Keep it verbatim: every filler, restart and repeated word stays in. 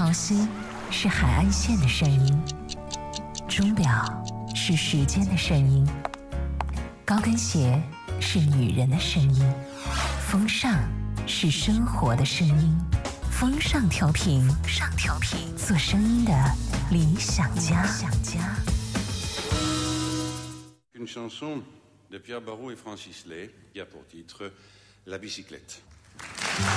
潮汐是海岸线的声音，钟表是时间的声音，高跟鞋是女人的声音，风尚是生活的声音。风尚调频，上调频，做声音的理想家。 Une chanson de Pierre Barrault et Francis Lay qui a pour titre La bicyclette.